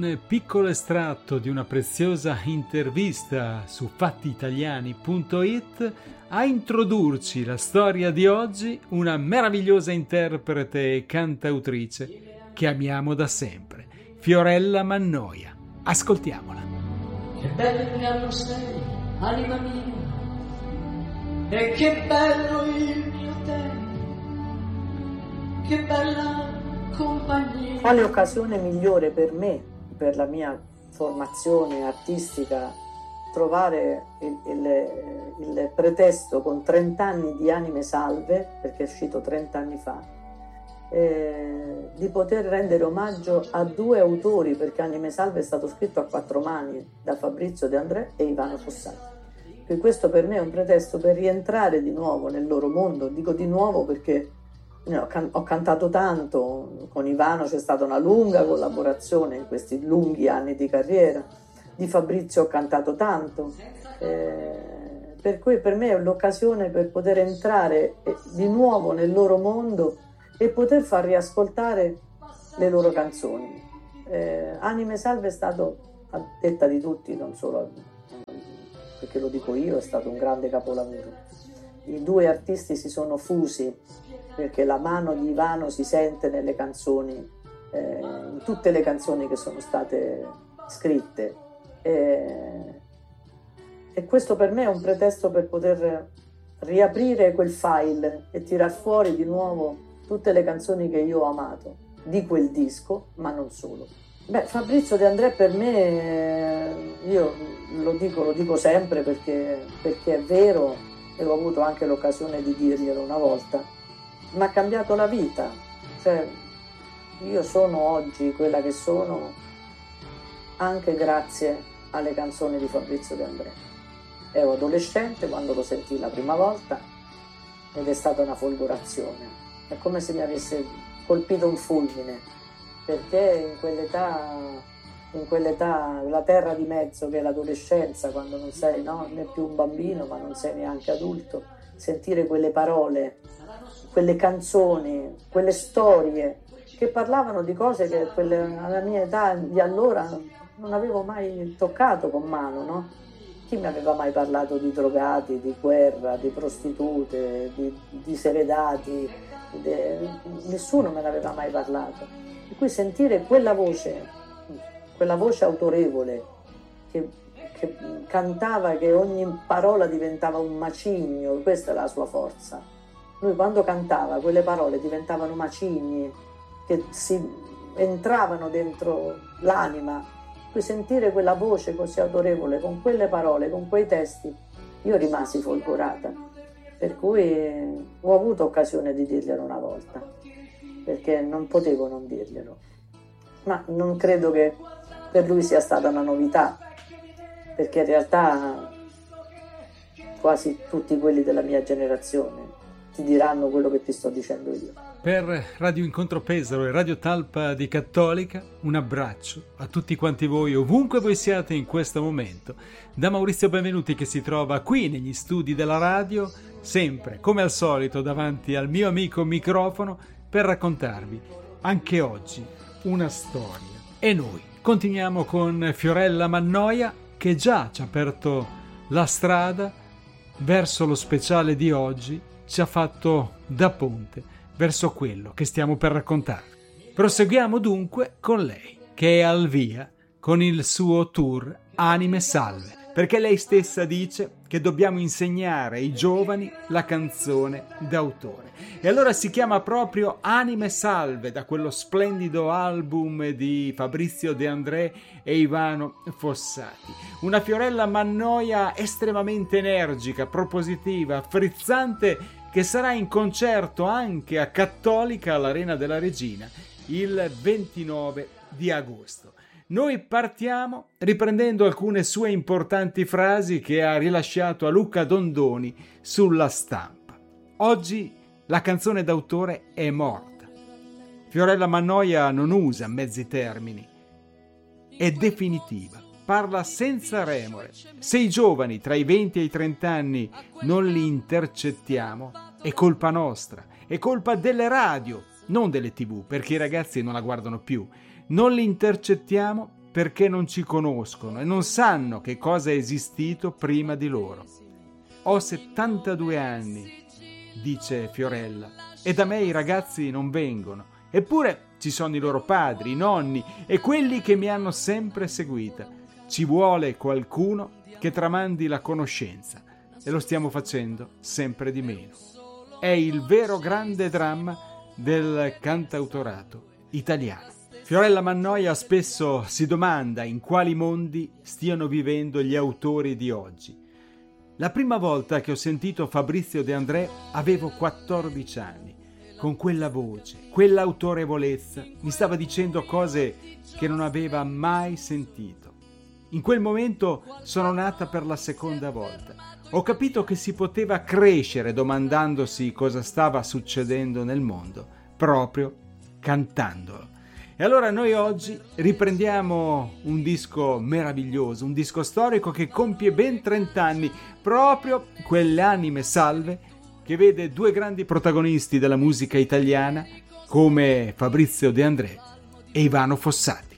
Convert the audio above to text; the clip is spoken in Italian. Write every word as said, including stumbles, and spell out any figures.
Un piccolo estratto di una preziosa intervista su fatti italiani punto it a introdurci la storia di oggi, una meravigliosa interprete e cantautrice che amiamo da sempre, Fiorella Mannoia. Ascoltiamola. Che bella sei, anima mia, e che bello il mio tempo, che bella compagnia. Quale occasione migliore per me, per la mia formazione artistica, trovare il, il, il pretesto con trenta anni di Anime Salve, perché è uscito trenta anni fa, eh, di poter rendere omaggio a due autori, perché Anime Salve è stato scritto a quattro mani da Fabrizio De André e Ivano Fossati. E questo per me è un pretesto per rientrare di nuovo nel loro mondo. Dico di nuovo perché Ho, can- ho cantato tanto, con Ivano c'è stata una lunga collaborazione in questi lunghi anni di carriera, di Fabrizio ho cantato tanto, eh, per cui per me è l'occasione per poter entrare di nuovo nel loro mondo e poter far riascoltare le loro canzoni. Eh, Anime Salve è stato, a detta di tutti, non solo perché lo dico io, è stato un grande capolavoro. I due artisti si sono fusi perché la mano di Ivano si sente nelle canzoni, eh, in tutte le canzoni che sono state scritte, e, e questo per me è un pretesto per poter riaprire quel file e tirar fuori di nuovo tutte le canzoni che io ho amato di quel disco, ma non solo. Beh, Fabrizio De André per me, io lo dico, lo dico sempre perché, perché è vero, e ho avuto anche l'occasione di dirglielo una volta, mi ha cambiato la vita. Cioè, io sono oggi quella che sono anche grazie alle canzoni di Fabrizio De André. Ero adolescente quando lo sentii la prima volta ed è stata una folgorazione. È come se mi avesse colpito un fulmine, perché in quell'età, in quell'età, la terra di mezzo che è l'adolescenza, quando non sei, no, né più un bambino ma non sei neanche adulto, sentire quelle parole, quelle canzoni, quelle storie che parlavano di cose che quelle, alla mia età di allora non avevo mai toccato con mano, no? Chi mi aveva mai parlato di drogati, di guerra, di prostitute, di diseredati? De... Nessuno me ne aveva mai parlato. E qui sentire quella voce, quella voce autorevole che, che cantava, che ogni parola diventava un macigno, questa è la sua forza. Lui quando cantava quelle parole diventavano macigni che si entravano dentro l'anima. Poi sentire quella voce così autorevole, con quelle parole, con quei testi, io rimasi folgorata. Per cui ho avuto occasione di dirglielo una volta, perché non potevo non dirglielo. Ma non credo che per lui sia stata una novità, perché in realtà quasi tutti quelli della mia generazione ti diranno quello che ti sto dicendo io. Per Radio Incontro Pesaro e Radio Talpa di Cattolica, un abbraccio a tutti quanti voi, ovunque voi siate in questo momento. Da Maurizio Benvenuti, che si trova qui negli studi della radio, sempre come al solito davanti al mio amico microfono, per raccontarvi anche oggi una storia. E noi continuiamo con Fiorella Mannoia, che già ci ha aperto la strada verso lo speciale di oggi, ci ha fatto da ponte verso quello che stiamo per raccontarvi. Proseguiamo dunque con lei, che è al via con il suo tour Anime Salve, perché lei stessa dice che dobbiamo insegnare ai giovani la canzone d'autore. E allora si chiama proprio Anime Salve, da quello splendido album di Fabrizio De André e Ivano Fossati. Una Fiorella Mannoia estremamente energica, propositiva, frizzante, che sarà in concerto anche a Cattolica all'Arena della Regina il ventinove di agosto. Noi partiamo riprendendo alcune sue importanti frasi che ha rilasciato a Luca Dondoni sulla Stampa. Oggi la canzone d'autore è morta. Fiorella Mannoia non usa mezzi termini. È definitiva. Parla senza remore. Se i giovani tra i venti e i trenta anni non li intercettiamo, è colpa nostra, è colpa delle radio, non delle tivù, perché i ragazzi non la guardano più. Non li intercettiamo perché non ci conoscono e non sanno che cosa è esistito prima di loro. Ho settantadue anni, dice Fiorella, e da me i ragazzi non vengono. Eppure ci sono i loro padri, i nonni e quelli che mi hanno sempre seguita. Ci vuole qualcuno che tramandi la conoscenza e lo stiamo facendo sempre di meno. È il vero grande dramma del cantautorato italiano. Fiorella Mannoia spesso si domanda in quali mondi stiano vivendo gli autori di oggi. La prima volta che ho sentito Fabrizio De André avevo quattordici anni. Con quella voce, quell'autorevolezza, mi stava dicendo cose che non aveva mai sentito. In quel momento sono nata per la seconda volta. Ho capito che si poteva crescere domandandosi cosa stava succedendo nel mondo, proprio cantandolo. E allora noi oggi riprendiamo un disco meraviglioso, un disco storico che compie ben trenta anni, proprio quelle anime salve che vede due grandi protagonisti della musica italiana come Fabrizio De André e Ivano Fossati.